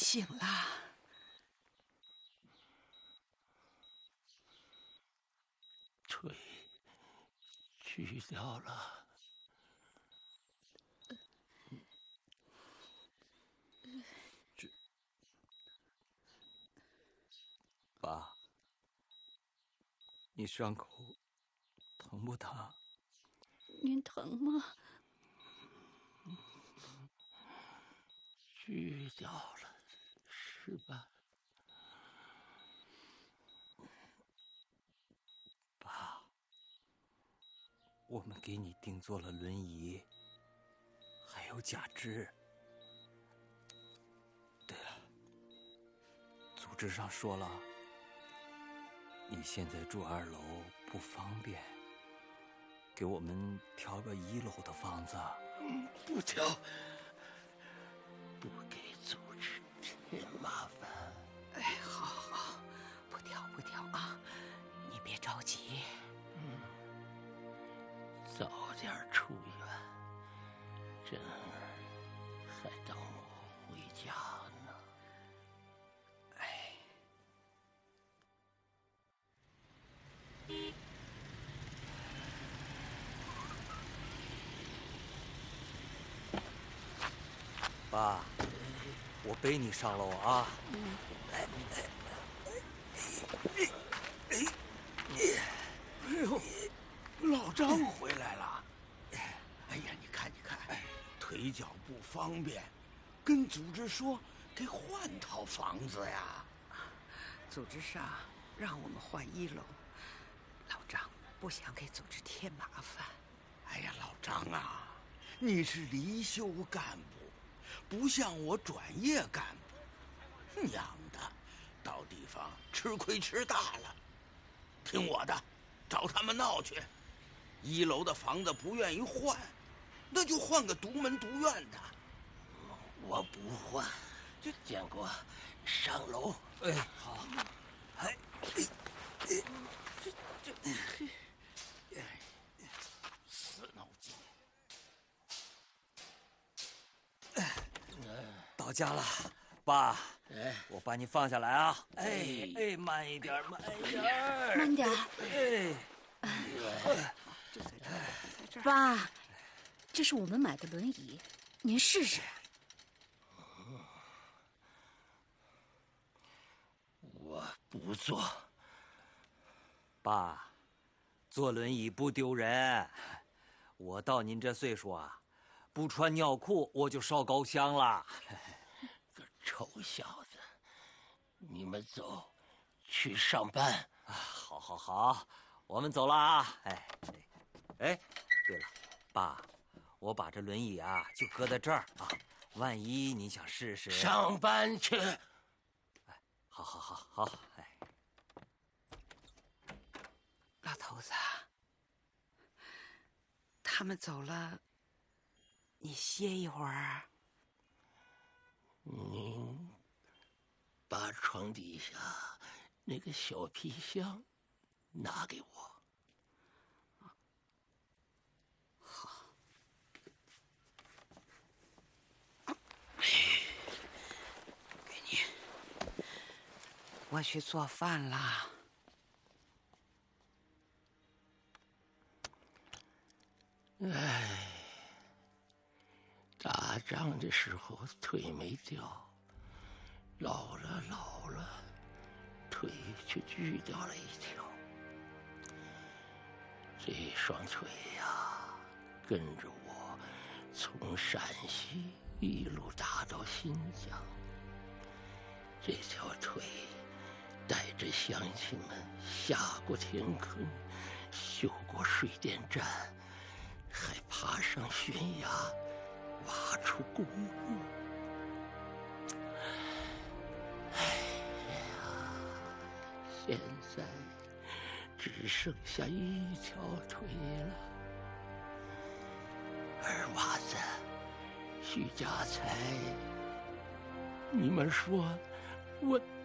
醒了。 腿锯掉了。爸，你伤口疼不疼？ 您疼吗？ 锯掉了，是吧？爸，我们给你定做了轮椅，还有假肢。对了，组织上说了，你现在住2楼不方便，给我们挑个1楼的房子。 不挑，不给组织添麻烦。 哎，好，不挑啊，你别着急。 早点出院，珍儿还等我回家呢。 哎， 爸，我背你上楼啊。 哎呦，老张回来了。哎呀，你看，腿脚不方便，跟组织说给换套房子呀。 组织上让我们换1楼，老张不想给组织添麻烦。 哎呀，老张啊，你是离休干部，不像我转业干部，娘的，到地方吃亏吃大了。听我的，找他们闹去。1楼的房子不愿意换，那就换个独门独院的。我不换，建国，上楼。 哎，好。哎， 死脑筋。 到家了，爸。我把你放下来啊！哎，慢一点，慢点。 就在这儿。 爸，这是我们买的轮椅，您试试。 我不坐。 爸，坐轮椅不丢人。我到您这岁数啊，不穿尿裤我就烧高香了。 个臭小子，你们走，去上班。 好，我们走了啊！哎，对了，爸，我把这轮椅啊就搁在这儿啊，万一你想试试。 上班去。 好。 老头子，他们走了，你歇一会儿。 您把床底下那个小皮箱拿给我。 好。给你。我去做饭啦。 打仗的时候腿没掉，老了，腿却锯掉了一条。这双腿呀，跟着我从陕西一路打到新疆。这条腿带着乡亲们下过田坑，修过水电站，还爬上悬崖，挖出公路。哎呀，现在只剩下一条腿了。二娃子，徐家财，你们说我